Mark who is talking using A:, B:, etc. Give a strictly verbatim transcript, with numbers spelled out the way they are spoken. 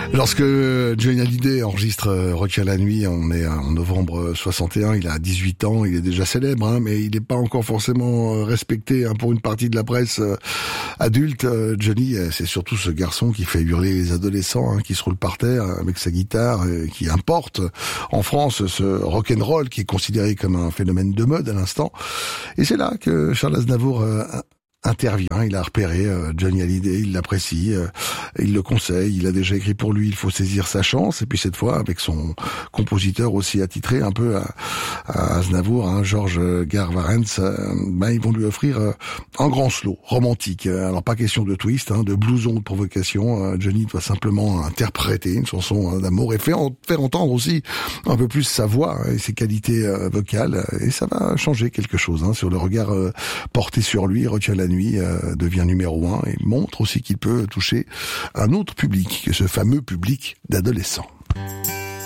A: Lorsque Johnny Hallyday enregistre Rock à la nuit, on est en novembre soixante et un, il a dix-huit ans, il est déjà célèbre, hein, mais il n'est pas encore forcément respecté hein, pour une partie de la presse euh, adulte. Johnny, c'est surtout ce garçon qui fait hurler les adolescents, hein, qui se roule par terre avec sa guitare, euh, qui importe en France ce rock'n'roll qui est considéré comme un phénomène de mode à l'instant. Et c'est là que Charles Aznavour euh, intervient, il a repéré euh, Johnny Hallyday, il l'apprécie, euh, il le conseille, il a déjà écrit pour lui, il faut saisir sa chance, et puis cette fois avec son compositeur aussi attitré un peu à, à Aznavour, hein, Georges Garvarentz, euh, ben ils vont lui offrir euh, un grand slow romantique. Alors pas question de twist, hein, de blouson, de provocation, euh, Johnny doit simplement interpréter une chanson d'amour et faire, faire entendre aussi un peu plus sa voix hein, et ses qualités euh, vocales, et ça va changer quelque chose hein, sur le regard euh, porté sur lui. Rock à la nuit euh, devient numéro un et montre aussi qu'il peut toucher un autre public, que ce fameux public d'adolescents.